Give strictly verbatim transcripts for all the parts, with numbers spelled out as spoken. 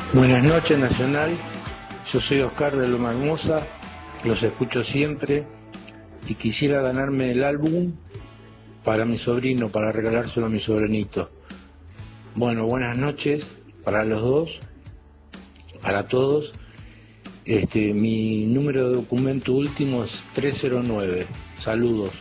Buenas noches, Nacional. Yo soy Oscar de Loma Hermosa, los escucho siempre y quisiera ganarme el álbum para mi sobrino, para regalárselo a mi sobrinito. Bueno, buenas noches para los dos, para todos. Este, mi número de documento último es tres cero nueve. Saludos.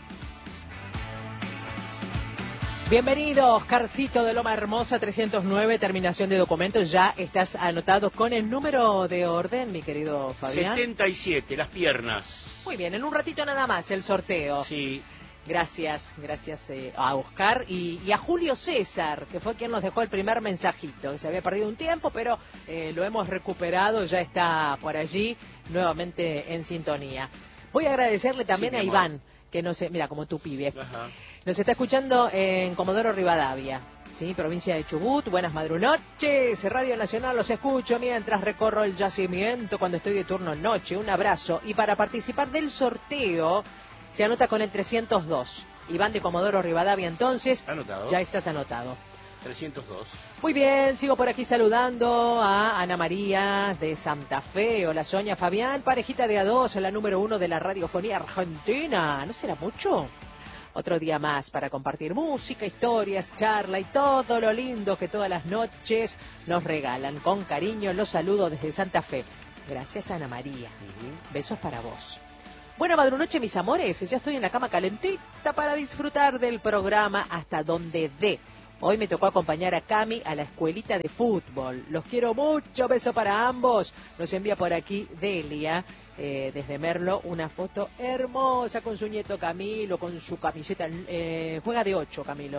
Bienvenido, Oscarcito de Loma Hermosa, trescientos nueve, terminación de documentos. Ya estás anotado con el número de orden, mi querido Fabián. setenta y siete, las piernas. Muy bien, en un ratito nada más el sorteo. Sí. Gracias, gracias eh, a Oscar y, y a Julio César, que fue quien nos dejó el primer mensajito, que se había perdido un tiempo, pero eh, lo hemos recuperado, ya está por allí, nuevamente en sintonía. Voy a agradecerle también Sí, a mi Iván, amor. que no sé, mira, como tu pibe. Ajá. Nos está escuchando en Comodoro Rivadavia, ¿sí? Provincia de Chubut. Buenas madrunoches. Radio Nacional los escucho mientras recorro el yacimiento cuando estoy de turno noche. Un abrazo. Y para participar del sorteo, se anota con el trescientos dos. Iván de Comodoro Rivadavia, entonces. Anotado. Ya estás anotado. trescientos dos. Muy bien, sigo por aquí saludando a Ana María de Santa Fe. Hola, Sonia Fabián, parejita de a dos, la número uno de la radiofonía argentina. ¿No será mucho? Otro día más para compartir música, historias, charla y todo lo lindo que todas las noches nos regalan. Con cariño los saludo desde Santa Fe. Gracias, Ana María. Uh-huh. Besos para vos. Buena madrunoche, mis amores. Ya estoy en la cama calentita para disfrutar del programa hasta donde dé. Hoy me tocó acompañar a Cami a la escuelita de fútbol. Los quiero mucho, beso para ambos. Nos envía por aquí Delia, eh, desde Merlo, una foto hermosa con su nieto Camilo, con su camiseta. Eh, juega de ocho, Camilo.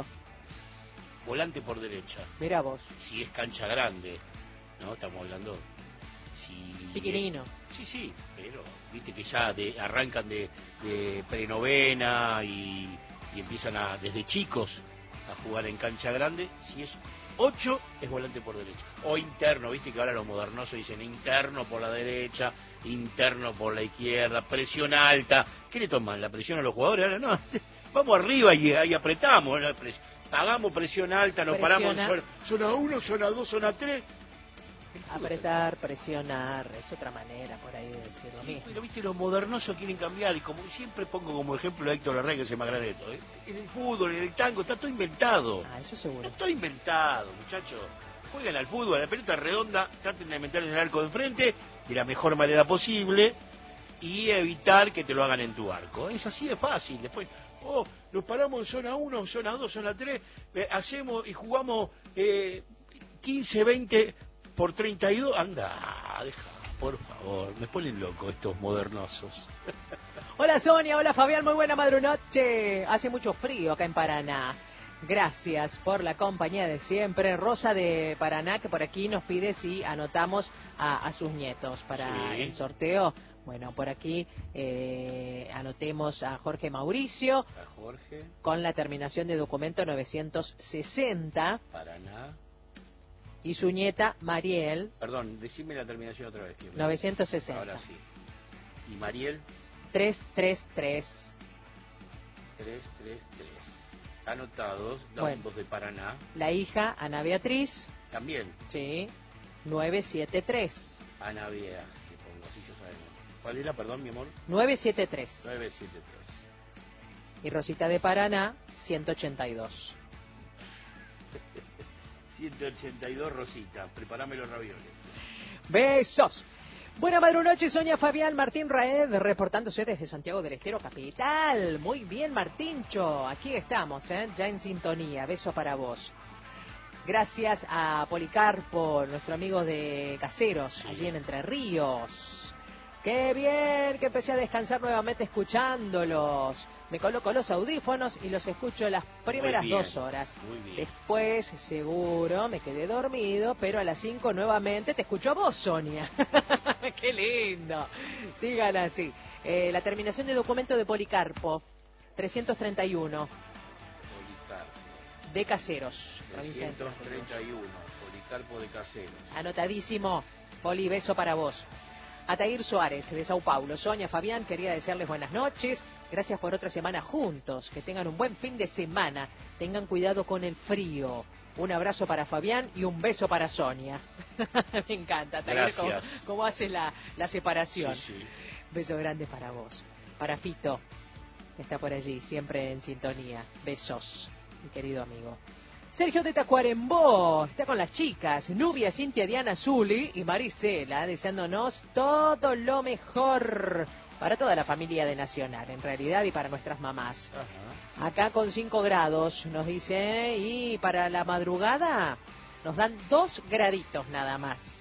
Volante por derecha. Mirá vos. Si es cancha grande, ¿no? Estamos hablando... Si... Piquinino. Sí, sí, pero viste que ya de, arrancan de, de prenovena y, y empiezan a desde chicos a jugar en cancha grande. Si es ocho, es volante por derecha. O interno, viste que ahora los modernosos dicen interno por la derecha, interno por la izquierda, presión alta. ¿Qué le toman? ¿La presión a los jugadores? Ahora no, vamos arriba y ahí apretamos. ¿No? Pagamos presión alta, nos Presiona. paramos en zona, zona uno, zona dos, zona tres. Apretar, presionar, es otra manera por ahí de decir lo Sí, mismo. pero viste, los modernosos quieren cambiar y como siempre pongo como ejemplo a Héctor Larrea, que es el más grande de todo. ¿eh? En el fútbol, en el tango, está todo inventado. Ah, eso seguro. Está todo inventado, muchachos. Jueguen al fútbol, a la pelota redonda, traten de meter en el arco de enfrente de la mejor manera posible y evitar que te lo hagan en tu arco. Es así de fácil. Después, oh, nos paramos en zona uno, zona dos, zona tres, eh, hacemos y jugamos eh, quince, veinte por treinta y dos. Anda, deja, por favor, me ponen loco estos modernosos. Hola Sonia, hola Fabián, muy buena madrunoche. Hace mucho frío acá en Paraná. Gracias por la compañía de siempre. Rosa de Paraná, que por aquí nos pide si anotamos a, a sus nietos para Sí. el sorteo. Bueno, por aquí eh, anotemos a Jorge Mauricio. A Jorge. Con la terminación de documento novecientos sesenta. Paraná. Y su nieta Mariel. Perdón, decime la terminación otra vez. Me... novecientos sesenta. Ahora sí. ¿Y Mariel? trescientos treinta y tres. trescientos treinta y tres. Anotados, los Bueno. dos de Paraná. La hija, Ana Beatriz. También. Sí. novecientos setenta y tres. Ana Bea, que pongo así yo sabemos. ¿Cuál era, perdón, mi amor? novecientos setenta y tres. novecientos setenta y tres. Y Rosita de Paraná, ciento ochenta y dos. ciento ochenta y dos, Rosita. Prepárame los ravioles. Besos. Buena madrunoche, Sonia Fabián. Martín Raed, reportándose desde Santiago del Estero, capital. Muy bien, Martincho. Aquí estamos, ¿eh? Ya en sintonía. Beso para vos. Gracias a Policarpo, nuestro amigo de Caseros, Sí. allí en Entre Ríos. ¡Qué bien! Que empecé a descansar nuevamente escuchándolos. Me coloco los audífonos y los escucho las primeras Muy bien, dos horas. muy bien. Después, seguro, me quedé dormido, pero a las cinco nuevamente te escucho a vos, Sonia. ¡Qué lindo! Sigan así. Eh, la terminación de documento de Policarpo, trescientos treinta y uno. Policarpo. De Caseros, provincia de Entre trescientos Ríos. treinta y uno. Policarpo de Caseros. Anotadísimo. Poli, beso para vos. Atair Suárez, de Sao Paulo. Sonia, Fabián, quería desearles buenas noches. Gracias por otra semana juntos. Que tengan un buen fin de semana. Tengan cuidado con el frío. Un abrazo para Fabián y un beso para Sonia. Me encanta, Taguer, cómo, cómo hace la, la separación. Sí, sí. Beso grande para vos. Para Fito, que está por allí, siempre en sintonía. Besos, mi querido amigo. Sergio de Tacuarembó está con las chicas, Nubia, Cintia, Diana, Zuli y Marisela, deseándonos todo lo mejor para toda la familia de Nacional, en realidad, y para nuestras mamás. Ajá. Acá con cinco grados, nos dice, y para la madrugada nos dan dos graditos nada más.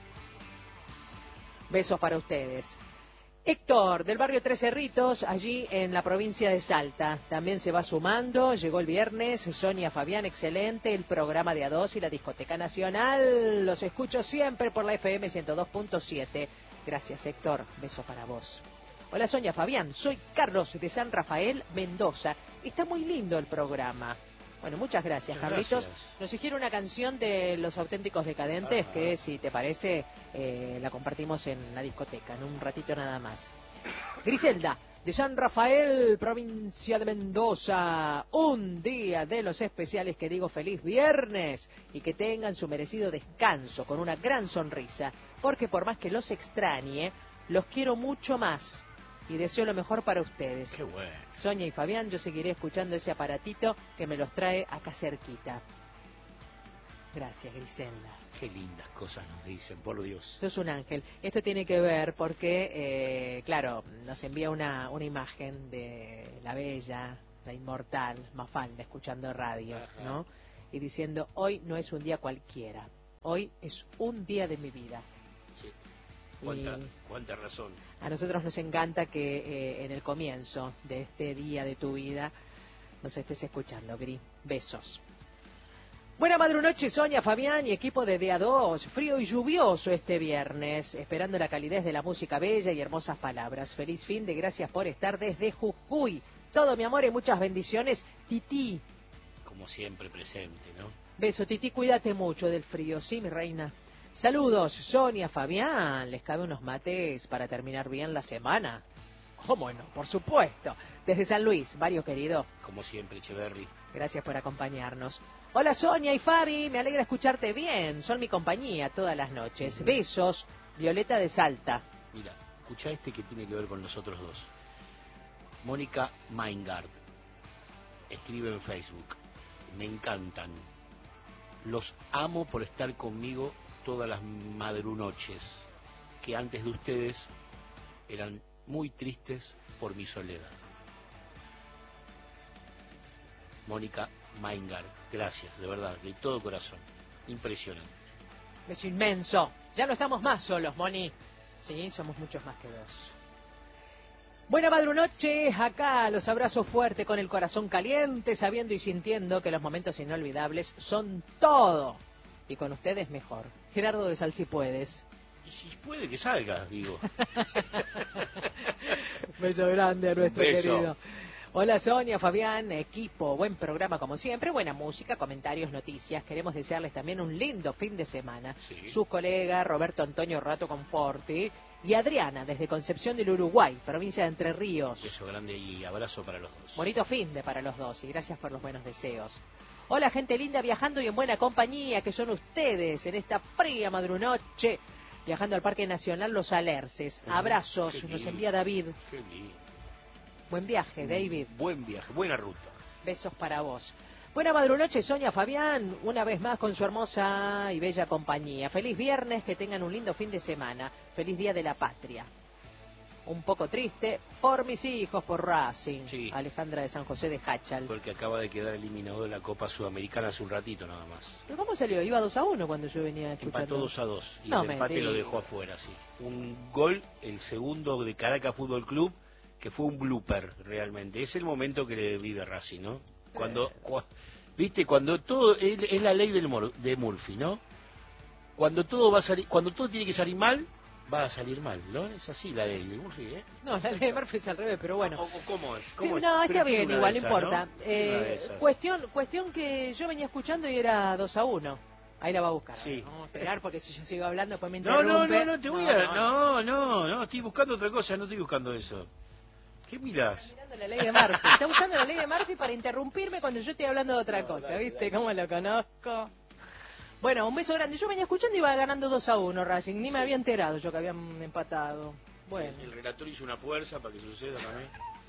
Besos para ustedes. Héctor, del barrio Tres Cerritos, allí en la provincia de Salta, también se va sumando, llegó el viernes, Sonia, Fabián, excelente, el programa de A dos y la Discoteca Nacional, los escucho siempre por la F M ciento dos punto siete. Gracias, Héctor, beso para vos. Hola, Sonia, Fabián, soy Carlos de San Rafael, Mendoza, está muy lindo el programa. Bueno, muchas gracias, muchas Carlitos. Gracias. Nos sugiere una canción de Los Auténticos Decadentes, ajá, que si te parece eh, la compartimos en la discoteca, en un ratito nada más. Griselda, de San Rafael, provincia de Mendoza, un día de los especiales que digo feliz viernes y que tengan su merecido descanso con una gran sonrisa, porque por más que los extrañe, los quiero mucho más. Y deseo lo mejor para ustedes. Qué bueno. Sonia y Fabián, yo seguiré escuchando ese aparatito que me los trae acá cerquita. Gracias, Griselda. Qué lindas cosas nos dicen, por Dios. Sos un ángel. Esto tiene que ver porque, eh, claro, nos envía una, una imagen de la bella, la inmortal Mafalda, escuchando radio, ajá, ¿no? Y diciendo, hoy no es un día cualquiera. Hoy es un día de mi vida. Sí. ¿Cuánta, cuánta razón? A nosotros nos encanta que eh, en el comienzo de este día de tu vida nos estés escuchando, Gris. Besos. Buena madrunoche, Sonia, Fabián y equipo de D A dos. Frío y lluvioso este viernes, esperando la calidez de la música bella y hermosas palabras. Feliz fin de gracias por estar desde Jujuy. Todo mi amor y muchas bendiciones. Titi. Como siempre presente, ¿no? Beso, Titi, cuídate mucho del frío, ¿sí, mi reina? Saludos, Sonia, Fabián. ¿Les cabe unos mates para terminar bien la semana? ¿Cómo no? Por supuesto. Desde San Luis, Mario querido. Como siempre, Echeverry. Gracias por acompañarnos. Hola, Sonia y Fabi. Me alegra escucharte bien. Son mi compañía todas las noches. Uh-huh. Besos. Violeta de Salta. Mira, escucha este que tiene que ver con nosotros dos. Mónica Maingard. Escribe en Facebook. Me encantan. Los amo por estar conmigo todas las madrunoches, que antes de ustedes eran muy tristes por mi soledad. Mónica Maingard, gracias, de verdad, de todo corazón. Impresionante. Beso inmenso. Ya no estamos más solos, Moni. Sí, somos muchos más que dos. Buena madrunoche, acá los abrazo fuerte con el corazón caliente, sabiendo y sintiendo que los momentos inolvidables son todo. Y con ustedes mejor. Gerardo de Sal, si puedes. Y si puede que salga, digo. Beso grande a nuestro Beso. querido. Hola, Sonia, Fabián, equipo, buen programa como siempre, buena música, comentarios, noticias. Queremos desearles también un lindo fin de semana. Sí. Sus colegas Roberto Antonio Rato Conforti y Adriana desde Concepción del Uruguay, provincia de Entre Ríos. Beso grande y abrazo para los dos. Bonito fin de para los dos y gracias por los buenos deseos. Hola, gente linda viajando y en buena compañía, que son ustedes en esta fría madrunoche, viajando al Parque Nacional Los Alerces. Abrazos, nos envía David. Qué lindo. Buen viaje, David. Buen viaje, buena ruta. Besos para vos. Buena madrunoche, Sonia, Fabián, una vez más con su hermosa y bella compañía. Feliz viernes, que tengan un lindo fin de semana. Feliz Día de la Patria. Un poco triste por mis hijos, por Racing. Sí. Alejandra de San José de Hachal. Porque acaba de quedar eliminado de la Copa Sudamericana hace un ratito nada más. ¿Pero cómo salió? Iba dos a uno cuando yo venía escuchando. Empató dos a dos y no el empate digo. Lo dejó afuera, sí. Un gol, el segundo de Caracas Fútbol Club, que fue un blooper realmente. Es el momento que le vive Racing, ¿no? Cuando, eh. cu viste, cuando todo, es, es la ley del Mor de Murphy, ¿no? Cuando todo va a salir, cuando todo tiene que salir mal, va a salir mal, ¿no? Es así la ley de Murphy, ¿eh? No, la ley de Murphy es al revés, pero bueno. ¿O, o cómo es? Sí, ¿Cómo es? no, está bien, igual, no esas, importa. ¿no? Eh, cuestión, cuestión que yo venía escuchando y era dos a uno. Ahí la va a buscar. Sí. Vamos a esperar porque si yo sigo hablando después me no, interrumpe. no, no, no, te voy no, a... No, no, no, no, estoy buscando otra cosa, no estoy buscando eso. ¿Qué mirás? Está mirando la ley de Murphy. Está usando la ley de Murphy para interrumpirme cuando yo estoy hablando de otra No, cosa, dale, ¿viste? dale. ¿Cómo lo conozco? Bueno, un beso grande. Yo venía escuchando y iba ganando dos a uno Racing. Ni me Sí. había enterado yo que habían empatado. Bueno. El, el relator hizo una fuerza para que suceda también.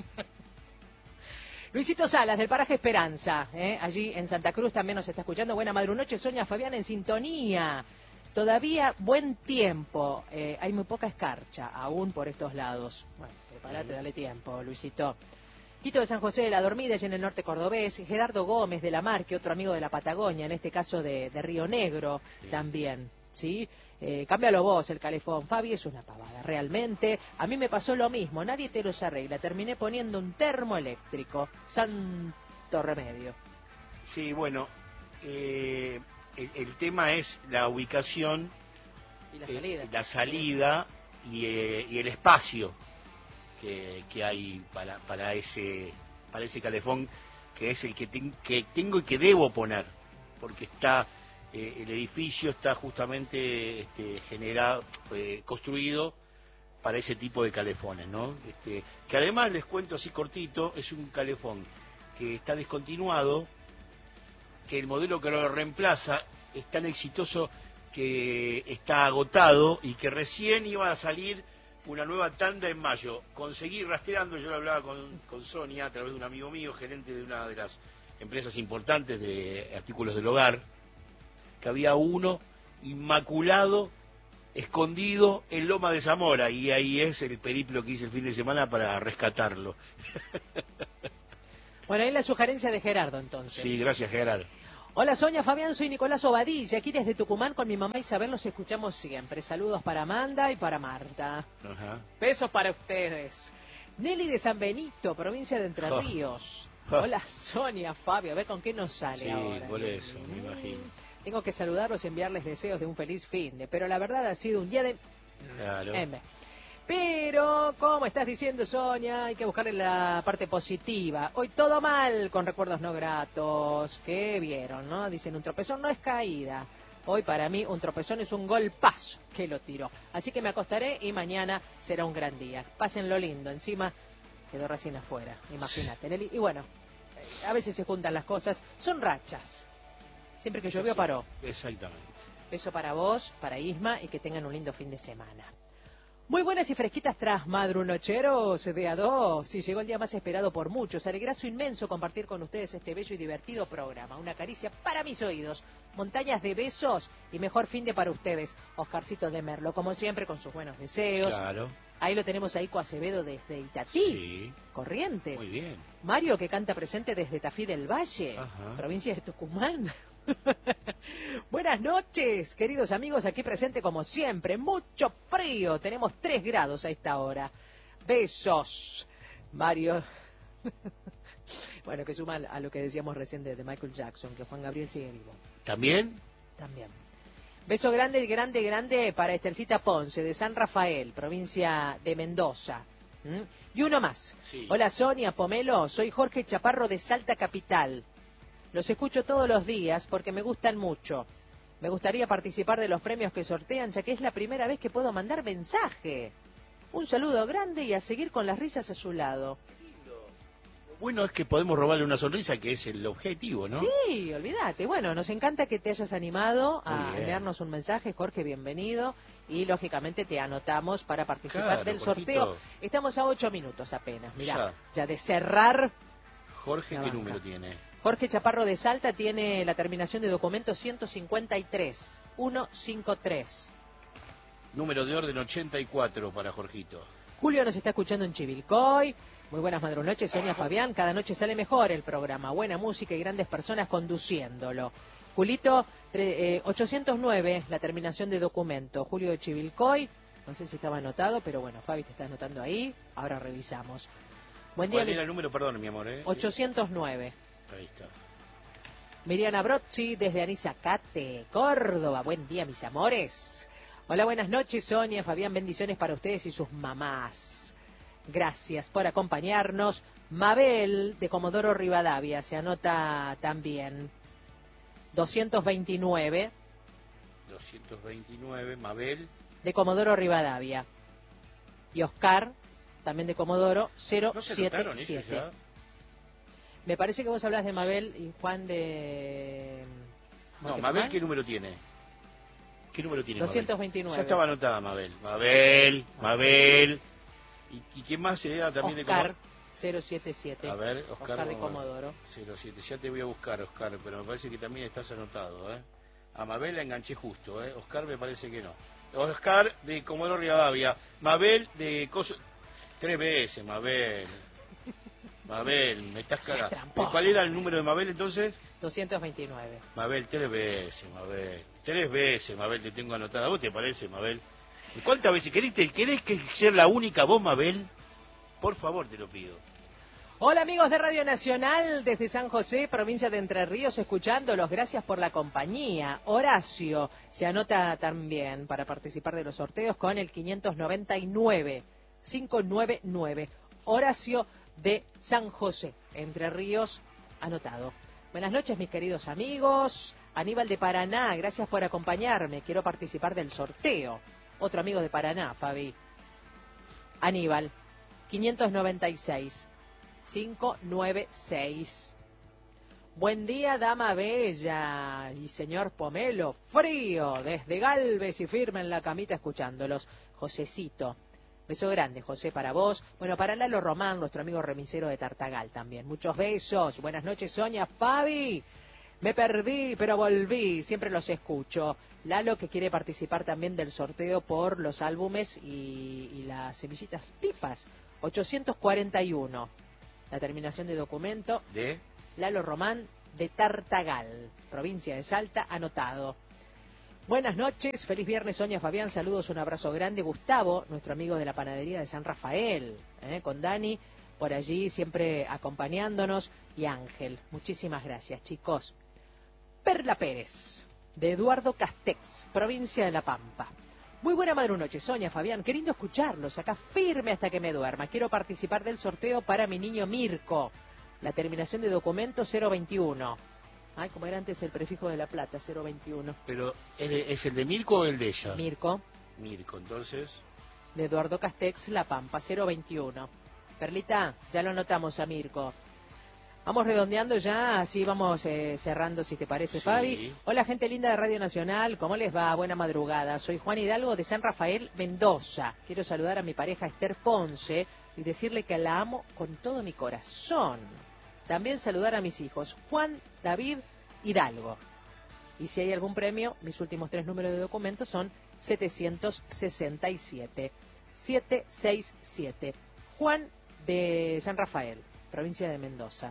Luisito Salas, del paraje Esperanza, ¿eh? Allí en Santa Cruz también nos está escuchando. Buena madrunoche, Sonia Fabián en sintonía. Todavía buen tiempo, eh, hay muy poca escarcha aún por estos lados. Bueno, prepárate, dale tiempo, Luisito. Tito de San José de la Dormida, allá en el norte cordobés. Gerardo Gómez de la Marque, otro amigo de la Patagonia, en este caso de, de Río Negro Sí. también, ¿sí? Eh, cámbialo vos, el calefón, Fabi, es una pavada, realmente. A mí me pasó lo mismo, nadie te los arregla. Terminé poniendo un termoeléctrico. Santo remedio. Sí, bueno, eh, el, el tema es la ubicación, Y la eh, salida. la salida y, eh, y el espacio que, que hay para, para ese para ese calefón, que es el que, ten- que tengo y que debo poner, porque está eh, el edificio está justamente este, generado, eh, construido para ese tipo de calefones, ¿no? Este, que además les cuento así cortito, es un calefón que está descontinuado, que el modelo que lo reemplaza es tan exitoso que está agotado y que recién iba a salir una nueva tanda en mayo. Conseguí rastreando, yo lo hablaba con, con Sonia a través de un amigo mío, gerente de una de las empresas importantes de artículos del hogar, que había uno inmaculado, escondido en Loma de Zamora, y ahí es el periplo que hice el fin de semana para rescatarlo. Bueno, ahí la sugerencia de Gerardo, entonces. Sí, gracias, Gerardo. Hola, Sonia, Fabián, soy Nicolás Obadilla, aquí desde Tucumán con mi mamá Isabel, los escuchamos siempre. Saludos para Amanda y para Marta. Ajá. Besos para ustedes. Nelly de San Benito, provincia de Entre Jo. Ríos. Jo. Hola, Sonia, Fabio, a ver con qué nos sale Sí, ahora. por Nelly. eso, me imagino. Tengo que saludarlos y enviarles deseos de un feliz fin de, pero la verdad ha sido un día de... Claro. M. Pero, como estás diciendo, Sonia, hay que buscarle la parte positiva. Hoy todo mal con recuerdos no gratos. ¿Qué vieron, no? Dicen, un tropezón no es caída. Hoy para mí un tropezón es un golpazo que lo tiró. Así que me acostaré y mañana será un gran día. Pásenlo lindo. Encima quedó recién afuera, imagínate, Nelly. Y bueno, eh, a veces se juntan las cosas. Son rachas. Siempre que llovió Sí, paró. Exactamente. Beso para vos, para Isma y que tengan un lindo fin de semana. Muy buenas y fresquitas tras madrunocheros de A dos. Si llegó el día más esperado por muchos, alegrazo inmenso compartir con ustedes este bello y divertido programa. Una caricia para mis oídos, montañas de besos y mejor fin de para ustedes. Oscarcito de Merlo, como siempre, con sus buenos deseos. Claro. Ahí lo tenemos a Ico Acevedo desde Itatí, Sí. Corrientes. Muy bien. Mario, que canta presente desde Tafí del Valle, Ajá. provincia de Tucumán. Buenas noches, queridos amigos, aquí presente como siempre. Mucho frío, tenemos tres grados a esta hora. Besos, Mario. Bueno, que suma a lo que decíamos recién de, de Michael Jackson, que Juan Gabriel sigue vivo. ¿También? También. Beso grande, grande, grande para Estercita Ponce, de San Rafael, provincia de Mendoza. ¿Mm? Y uno más. Sí. Hola Sonia, Pomelo, soy Jorge Chaparro de Salta Capital. Los escucho todos los días porque me gustan mucho. Me gustaría participar de los premios que sortean, ya que es la primera vez que puedo mandar mensaje. Un saludo grande y a seguir con las risas a su lado. Bueno, es que podemos robarle una sonrisa, que es el objetivo, ¿no? Sí, olvídate. Bueno, nos encanta que te hayas animado Muy a bien. enviarnos un mensaje, Jorge, bienvenido. Y lógicamente te anotamos para participar Claro, del Jorgito. sorteo. Estamos a ocho minutos apenas, mirá, Ya. ya de cerrar. Jorge, La ¿qué banca. número tiene? Jorge Chaparro de Salta tiene la terminación de documento ciento cincuenta y tres, ciento cincuenta y tres. Número de orden ochenta y cuatro para Jorgito. Julio nos está escuchando en Chivilcoy. Muy buenas madrunoches, Sonia Fabián. Cada noche sale mejor el programa. Buena música y grandes personas conduciéndolo. Julito, tre- eh, ochocientos nueve, la terminación de documento. Julio de Chivilcoy. No sé si estaba anotado, pero bueno, Fabi te está anotando ahí. Ahora revisamos. Buen día, ¿Cuál era mis... el número? Perdón, mi amor, ¿eh? ochocientos nueve. Ahí está. Miriana Brocci, desde Anizacate, Córdoba. Buen día, mis amores. Hola, buenas noches, Sonia, Fabián. Bendiciones para ustedes y sus mamás. Gracias por acompañarnos. Mabel, de Comodoro Rivadavia, se anota también. doscientos veintinueve, doscientos veintinueve, Mabel. de Comodoro Rivadavia. Y Oscar, también de Comodoro, cero ¿No se siete anotaron ellos siete. ya? Me parece que vos hablas de Mabel y Juan de... No, Mabel, ¿qué número tiene? ¿Qué número tiene doscientos veintinueve. Mabel? Ya estaba anotada Mabel. Mabel, Mabel. ¿Y, y quién más se da también Oscar, de Comodoro? cero siete siete. A ver, Oscar, Oscar de Comodoro. cero siete. Ya te voy a buscar, Oscar, pero me parece que también estás anotado, ¿eh? A Mabel la enganché justo, ¿eh? Oscar me parece que no. Oscar de Comodoro Rivadavia. Mabel de Coso... Tres veces, Mabel. Mabel, me estás cagando. ¿Cuál era el número de Mabel entonces? doscientos veintinueve. Mabel, tres veces, Mabel. Tres veces, Mabel, te tengo anotada. ¿Vos te parece, Mabel? ¿Cuántas veces? ¿Querés, te, ¿Querés que ser la única vos, Mabel? Por favor, te lo pido. Hola amigos de Radio Nacional, desde San José, provincia de Entre Ríos, escuchándolos. Gracias por la compañía. Horacio se anota también para participar de los sorteos con el quinientos noventa y nueve, quinientos noventa y nueve. Horacio de San José, Entre Ríos, anotado. Buenas noches, mis queridos amigos. Aníbal de Paraná, gracias por acompañarme. Quiero participar del sorteo. Otro amigo de Paraná, Fabi. Aníbal, quinientos noventa y seis, quinientos noventa y seis. Buen día, dama bella y señor Pomelo. Frío, desde Galvez y firme en la camita escuchándolos. Josecito. Beso grande, José, para vos. Bueno, para Lalo Román, nuestro amigo remisero de Tartagal también. Muchos besos. Buenas noches, Sonia. Fabi, me perdí, pero volví. Siempre los escucho. Lalo, que quiere participar también del sorteo por los álbumes y, y las semillitas pipas. ochocientos cuarenta y uno. La terminación de documento. ¿De? Lalo Román, de Tartagal, provincia de Salta, anotado. Buenas noches, feliz viernes, Sonia, Fabián, saludos, un abrazo grande. Gustavo, nuestro amigo de la panadería de San Rafael, ¿eh? Con Dani, por allí siempre acompañándonos, y Ángel. Muchísimas gracias, chicos. Perla Pérez, de Eduardo Castex, provincia de La Pampa. Muy buena madrunoche, Sonia, Fabián, qué lindo escucharlos, acá firme hasta que me duerma. Quiero participar del sorteo para mi niño Mirko. La terminación de documento cero veintiuno. Ay, como era antes el prefijo de La Plata, cero veintiuno. Pero, ¿es, de, ¿es el de Mirko o el de ella? Mirko. Mirko, entonces. De Eduardo Castex, La Pampa, cero veintiuno. Perlita, ya lo anotamos a Mirko. Vamos redondeando ya, así vamos eh, cerrando, si te parece, sí. Fabi. Hola, gente linda de Radio Nacional, ¿cómo les va? Buena madrugada. Soy Juan Hidalgo de San Rafael, Mendoza. Quiero saludar a mi pareja Esther Ponce y decirle que la amo con todo mi corazón. También saludar a mis hijos, Juan, David, Hidalgo. Y si hay algún premio, mis últimos tres números de documento son setecientos sesenta y siete. setecientos sesenta y siete. Juan de San Rafael, provincia de Mendoza.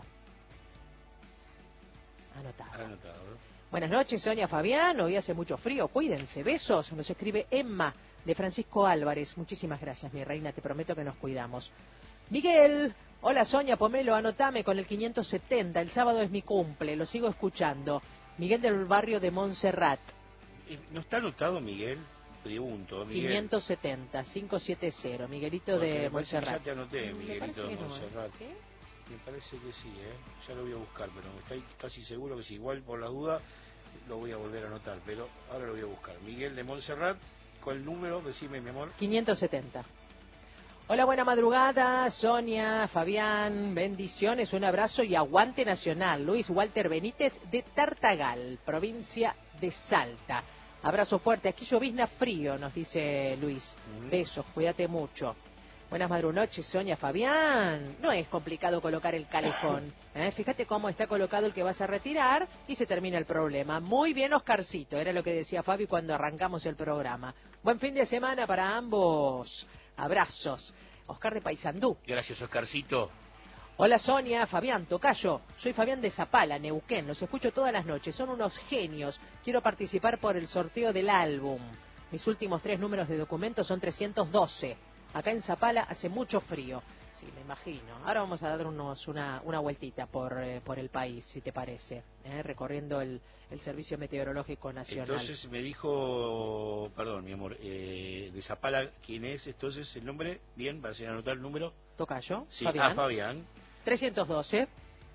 Anotado. Anotado. Buenas noches, Sonia, Fabián. Hoy hace mucho frío, cuídense. Besos. Nos escribe Emma de Francisco Álvarez. Muchísimas gracias, mi reina. Te prometo que nos cuidamos. Miguel. Hola, Sonia, Pomelo, anotame con el quinientos setenta. El sábado es mi cumple, lo sigo escuchando. Miguel del barrio de Montserrat. ¿No está anotado, Miguel? Pregunto, Miguel. quinientos setenta, quinientos setenta. Miguelito Porque de me Montserrat. Ya te anoté, Miguelito de no, Montserrat. ¿sí? Me parece que sí, ¿eh? Ya lo voy a buscar, pero estoy casi seguro que sí. Igual, por la duda, lo voy a volver a anotar, pero ahora lo voy a buscar. Miguel de Montserrat, ¿cuál el número? Decime, mi amor. quinientos setenta. Hola, buena madrugada, Sonia, Fabián, bendiciones, un abrazo y aguante nacional. Luis Walter Benítez de Tartagal, provincia de Salta. Abrazo fuerte, aquí llovizna frío, nos dice Luis. Mm. Besos, cuídate mucho. Buenas madrunoches, Sonia, Fabián. No es complicado colocar el calefón. ¿eh? Fíjate cómo está colocado el que vas a retirar y se termina el problema. Muy bien, Oscarcito, era lo que decía Fabi cuando arrancamos el programa. Buen fin de semana para ambos. Abrazos. Oscar de Paysandú. Gracias, Oscarcito. Hola, Sonia, Fabián, tocayo. Soy Fabián de Zapala, Neuquén. Los escucho todas las noches. Son unos genios. Quiero participar por el sorteo del álbum. Mis últimos tres números de documento son trescientos doce. Acá en Zapala hace mucho frío. Sí, me imagino. Ahora vamos a darnos una, una vueltita por, eh, por el país, si te parece, ¿eh? recorriendo el, el Servicio Meteorológico Nacional. Entonces me dijo, perdón, mi amor, eh, de Zapala, ¿quién es entonces el nombre? Bien, para hacer anotar el número. Tocayo, sí. Fabián. Ah, Fabián. trescientos doce.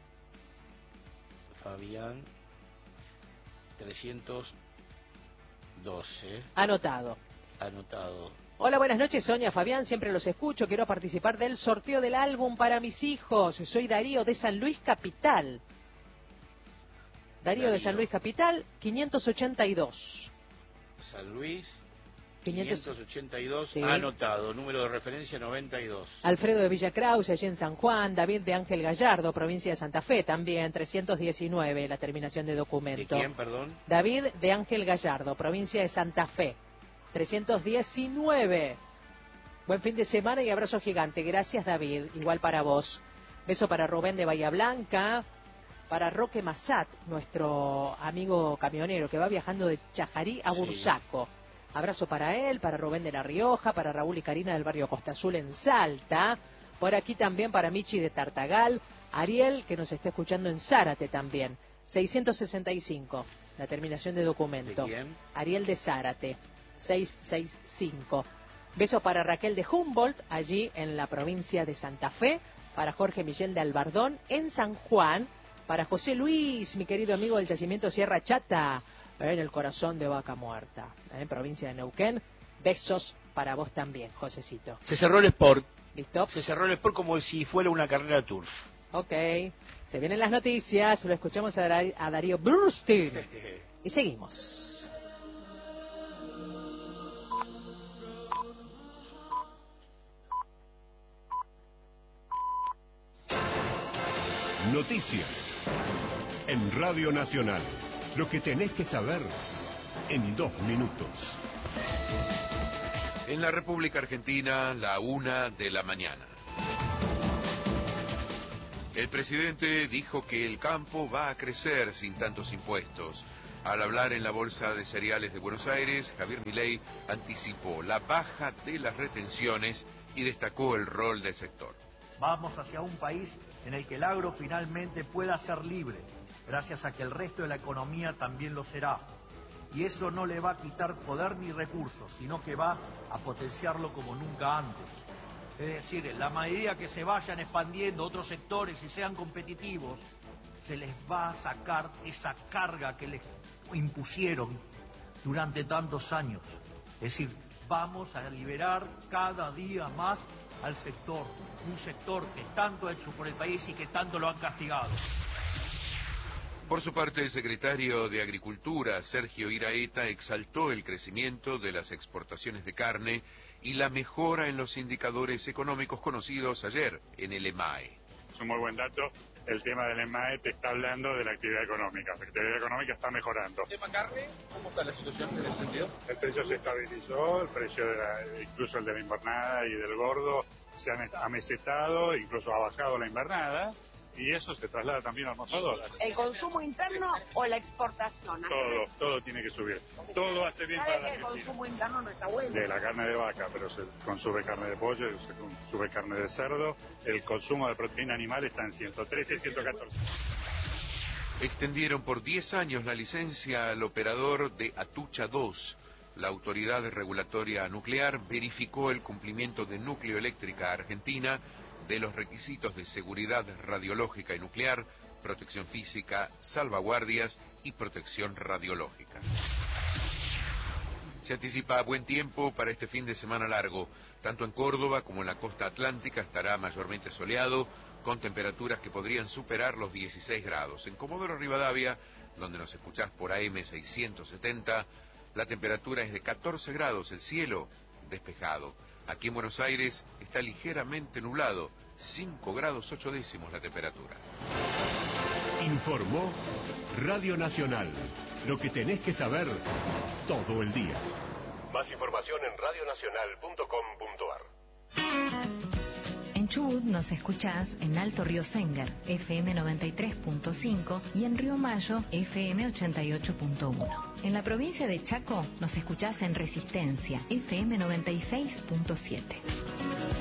Fabián, trescientos doce. Anotado. Anotado. Hola, buenas noches, Sonia, Fabián, siempre los escucho. Quiero participar del sorteo del álbum para mis hijos. Soy Darío de San Luis Capital. Darío, Darío. de San Luis Capital, quinientos ochenta y dos. San Luis, quinientos... quinientos ochenta y dos, sí. Anotado, número de referencia noventa y dos. Alfredo de Villa Krause, allí en San Juan. David de Ángel Gallardo, provincia de Santa Fe, también, trescientos diecinueve, la terminación de documento. ¿De quién, perdón? David de Ángel Gallardo, provincia de Santa Fe, trescientos diecinueve. Buen fin de semana y abrazo gigante. Gracias, David. Igual para vos. Beso para Rubén de Bahía Blanca. Para Roque Massat, nuestro amigo camionero que va viajando de Chajarí a Bursaco. Sí. Abrazo para él, para Rubén de La Rioja, para Raúl y Karina del barrio Costa Azul en Salta. Por aquí también para Michi de Tartagal. Ariel, que nos está escuchando en Zárate también. seiscientos sesenta y cinco, la terminación de documento. ¿De quién? Ariel de Zárate, seiscientos sesenta y cinco. Beso para Raquel de Humboldt, allí en la provincia de Santa Fe. Para Jorge Miguel de Albardón, en San Juan. Para José Luis, mi querido amigo del yacimiento Sierra Chata, en el corazón de Vaca Muerta, en provincia de Neuquén. Besos para vos también, Josecito. Se cerró el Sport. ¿Listo? Se cerró el Sport como si fuera una carrera turf. Ok. Se vienen las noticias, lo escuchamos a, Dar- a Darío Brustin. Y seguimos. Noticias en Radio Nacional. Lo que tenés que saber en dos minutos. En la República Argentina, la una de la mañana. El presidente dijo que el campo va a crecer sin tantos impuestos. Al hablar en la Bolsa de Cereales de Buenos Aires, Javier Milei anticipó la baja de las retenciones y destacó el rol del sector. Vamos hacia un país en el que el agro finalmente pueda ser libre, gracias a que el resto de la economía también lo será. Y eso no le va a quitar poder ni recursos, sino que va a potenciarlo como nunca antes. Es decir, en la medida que se vayan expandiendo otros sectores y sean competitivos, se les va a sacar esa carga que les impusieron durante tantos años. Es decir, vamos a liberar cada día más al sector, un sector que tanto ha hecho por el país y que tanto lo han castigado. Por su parte, el secretario de Agricultura, Sergio Iraeta, exaltó el crecimiento de las exportaciones de carne y la mejora en los indicadores económicos conocidos ayer en el EMAE. Es un muy buen dato. El tema del EMAE te está hablando de la actividad económica. La actividad económica está mejorando. ¿El tema carne? ¿Cómo está la situación en ese sentido? El precio se estabilizó, el precio de la, incluso el de la invernada y del gordo se han amesetado, incluso ha bajado la invernada. Y eso se traslada también al mostrador. ¿El consumo interno o la exportación? Todo, todo tiene que subir. Todo hace bien para la que el Argentina. consumo interno no está bueno? De la carne de vaca, pero se consume carne de pollo, se consume carne de cerdo. El consumo de proteína animal está en ciento trece, ciento catorce. Extendieron por diez años la licencia al operador de Atucha dos. La autoridad regulatoria nuclear verificó el cumplimiento de Núcleo Eléctrica Argentina de los requisitos de seguridad radiológica y nuclear, protección física, salvaguardias y protección radiológica. Se anticipa buen tiempo para este fin de semana largo. Tanto en Córdoba como en la costa atlántica estará mayormente soleado, con temperaturas que podrían superar los dieciséis grados. En Comodoro Rivadavia, donde nos escuchás por A M seiscientos setenta, la temperatura es de catorce grados, el cielo despejado. Aquí en Buenos Aires está ligeramente nublado, cinco grados ocho décimos la temperatura. Informó Radio Nacional. Lo que tenés que saber todo el día. Más información en radio nacional punto com punto ar. En Chubut nos escuchás en Alto Río Senger, F M noventa y tres punto cinco, y en Río Mayo, F M ochenta y ocho punto uno. En la provincia de Chaco nos escuchás en Resistencia, F M noventa y seis punto siete.